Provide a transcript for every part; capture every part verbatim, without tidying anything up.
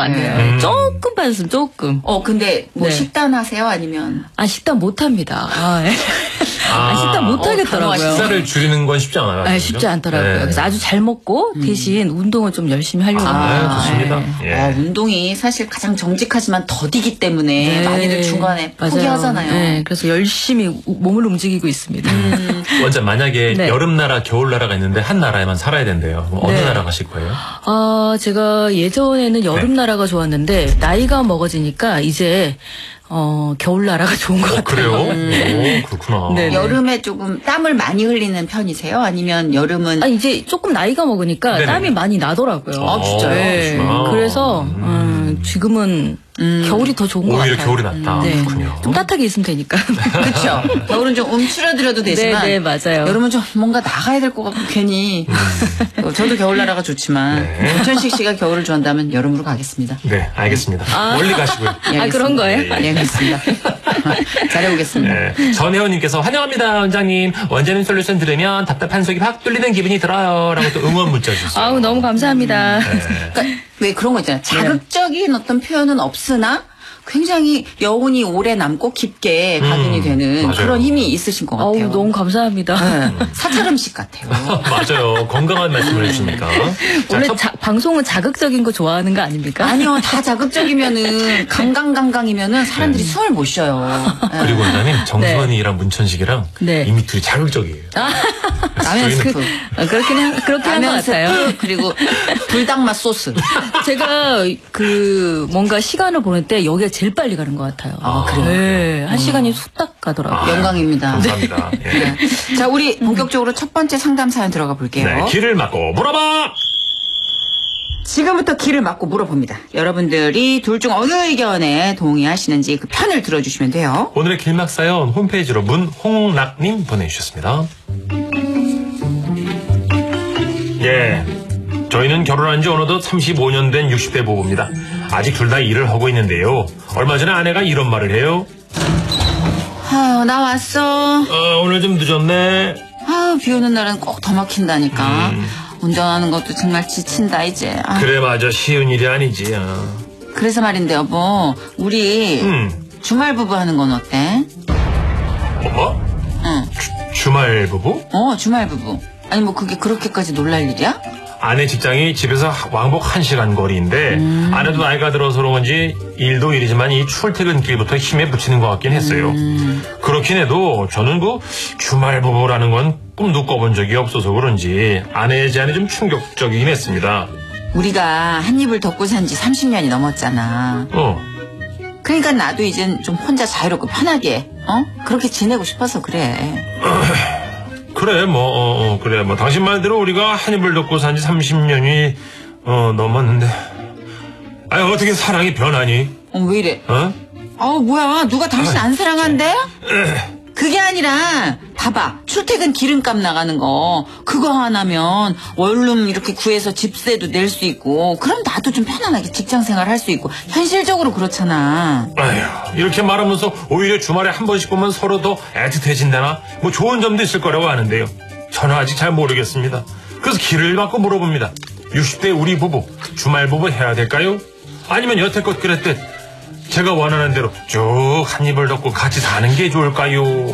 같네요. 음. 조금 받았으면 조금. 어, 근데 뭐 네. 식단 하세요? 아니면? 아, 식단 못합니다. 아, 예. 아, 식단 못하겠더라고요. 어, 식사를 줄이는 건 쉽지 않아요. 아, 쉽지 않더라고요. 네. 그래서 아주 잘 먹고 대신 운동을 좀 열심히 하려고 아, 합니다. 네, 좋습니다. 네. 예. 어, 운동이 사실 가장 정직하지만 더디기 때문에 네. 많이들 중간에 맞아요. 포기하잖아요. 네, 그래서 열심히 우- 몸을 움직이고 있습니다. 음. 원장 만약에 네. 여름 나라, 겨울 나라가 있는데 한 나라에만 살아야 된대요. 그럼 어느 네. 나라 가실 거예요? 아, 제가 예전에는 여름 네. 나라가 좋았는데 나이가 먹어지니까 이제 어, 겨울 나라가 좋은 것 어, 같아요. 그래요? 오, 그렇구나. 네. 여름에 조금 땀을 많이 흘리는 편이세요? 아니면 여름은 아, 이제 조금 나이가 먹으니까 네네. 땀이 많이 나더라고요. 아, 진짜요? 네. 그러시구나. 그래서 음. 음, 지금은 음. 겨울이 더 좋은 것 오히려 같아요. 겨울이 낫다. 네. 그렇군요. 좀 따뜻하게 있으면 되니까. 그렇죠. 겨울은 좀 움츠러들어도 되지만 네, 네, 맞아요. 여름은 좀 뭔가 나가야 될 것 같고 괜히 어, 저도 겨울 나라가 좋지만 네. 고천식 씨가 겨울을 좋아한다면 여름으로 가겠습니다. 네, 알겠습니다. 멀리 가시고요. 예, 아, 그런 거예요? 예, 알겠습니다. 잘해보겠습니다. 네. 전혜원님께서 환영합니다, 원장님. 원장님 솔루션 들으면 답답한 속이 확 뚫리는 기분이 들어요. 라고 또 응원 문자 주셨어요. 아우, 너무 감사합니다. 그러니까 왜 그런 거 있잖아요. 자극적인 어떤 표현은 없으나 굉장히 여운이 오래 남고 깊게 각인이 음, 되는 맞아요. 그런 힘이 있으신 것 아우, 같아요. 너무 감사합니다. 네. 사찰 음식 같아요. 맞아요. 건강한 말씀을 해주시니까. 자, 원래 첫- 자- 방송은 자극적인 거 좋아하는 거 아닙니까? 아니요, 다 자극적이면은 강강강강이면은 사람들이 숨을 못 쉬어요. 네. 그리고 원장님, 정선이랑 문천식이랑 네. 이미 둘이 자극적이에요. 라면 저희는 스프, 아, 그렇긴 한, 그렇긴 한 것 라면 같아요. 스프 그리고 불닭맛 소스. 제가 그 뭔가 시간을 보낼 때 여기가 제일 빨리 가는 것 같아요. 아, 그래요? 네, 한 시간이 후딱 가더라고요. 영광입니다. 감사합니다. 예. 네. 자, 우리 본격적으로 첫 번째 상담 사연 들어가 볼게요. 네, 길을 막고 물어봐! 지금부터 길을 막고 물어봅니다. 여러분들이 둘 중 어느 의견에 동의하시는지 그 편을 들어주시면 돼요. 오늘의 길막 사연 홈페이지로 문홍락님 보내주셨습니다. 예, 저희는 결혼한 지 어느덧 삼십오 년 된 육십 대 부부입니다. 아직 둘 다 일을 하고 있는데요. 얼마 전에 아내가 이런 말을 해요. 아유, 나 왔어. 어, 오늘 좀 늦었네. 아유, 비 오는 날은 꼭 더 막힌다니까. 음. 운전하는 것도 정말 지친다, 이제. 아, 그래 맞아, 쉬운 일이 아니지. 어. 그래서 말인데, 여보. 우리 음, 주말 부부 하는 건 어때? 뭐? 응. 주말 부부? 어, 주말 부부. 아니, 뭐 그게 그렇게까지 놀랄 일이야? 아내 직장이 집에서 왕복 한 시간 거리인데 음. 아내도 나이가 들어서 그런지 일도 일이지만 이 출퇴근길부터 힘에 부치는 것 같긴 했어요. 음. 그렇긴 해도 저는 그 주말 부부라는 건 꿈도 꿔본 적이 없어서 그런지 아내의 제안이 좀 충격적이긴 했습니다. 우리가 한 입을 덮고 산 지 삼십 년이 넘었잖아. 어, 그러니까 나도 이젠 좀 혼자 자유롭고 편하게, 어? 그렇게 지내고 싶어서 그래. 그래 뭐 어, 어, 그래 뭐 당신 말대로 우리가 한 입을 덮고 산 지 삼십 년이 어, 넘었는데 아니 어떻게 사랑이 변하니? 어, 왜 이래? 어? 아우, 뭐야. 누가 당신 안 사랑한대? 그게 아니라, 봐봐. 출퇴근 기름값 나가는 거, 그거 하나면 원룸 이렇게 구해서 집세도 낼 수 있고, 그럼 나도 좀 편안하게 직장 생활 할 수 있고, 현실적으로 그렇잖아. 아휴, 이렇게 말하면서 오히려 주말에 한 번씩 보면 서로 더 애틋해진다나 뭐 좋은 점도 있을 거라고 하는데요. 저는 아직 잘 모르겠습니다. 그래서 길을 막고 물어봅니다. 육십 대 우리 부부 주말 부부 해야 될까요? 아니면 여태껏 그랬듯 제가 원하는 대로 쭉 한 입을 덮고 같이 사는 게 좋을까요? 오,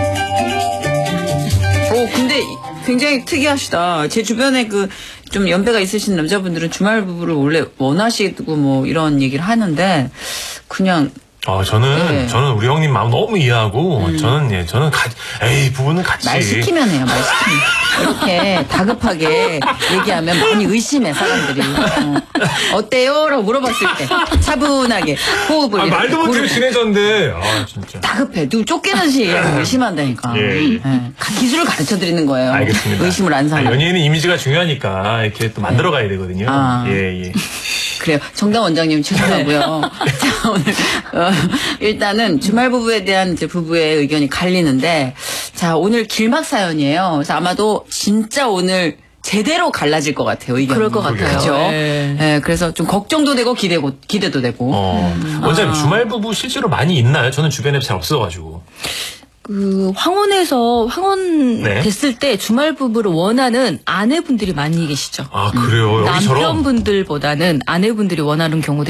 근데 굉장히 특이하시다. 제 주변에 그 좀 연배가 있으신 남자분들은 주말 부부를 원래 원하시고 뭐 이런 얘기를 하는데, 그냥, 아, 저는, 네. 저는 우리 형님 마음 너무 이해하고, 저는, 예, 저는 가, 에이, 부부는 같이. 말 시키면 해요, 말 시키면. 이렇게 다급하게 얘기하면 많이 의심해, 사람들이. 어. 어때요? 라고 물어봤을 때 차분하게 호흡을 아, 이렇게 말도 못하게 고르고. 친해졌는데, 아, 진짜. 다급해. 누구 쫓기는지 의심한다니까. 예, 예. 가- 기술을 가르쳐 드리는 거예요. 알겠습니다. 의심을 안 아, 사는. 연예인은 이미지가 중요하니까, 이렇게 또 만들어 가야 되거든요. 아. 예, 예. 그래요. 정당 원장님 죄송하고요. 자, 오늘 어, 일단은 주말 부부에 대한 이제 부부의 의견이 갈리는데, 자, 오늘 길막 사연이에요. 그래서 아마도 진짜 오늘 제대로 갈라질 것 같아요. 의견이. 그럴 것 같아요. 그렇죠. 네. 네, 그래서 좀 걱정도 되고 기대고 기대도 되고. 어, 원장님, 주말 부부 실제로 많이 있나요? 저는 주변에 잘 없어가지고. 그 황혼에서 황혼 네. 됐을 때 주말 부부를 원하는 아내분들이 많이 계시죠. 아, 그래요? 여기처럼? 남편분들보다는 아내분들이 원하는 경우도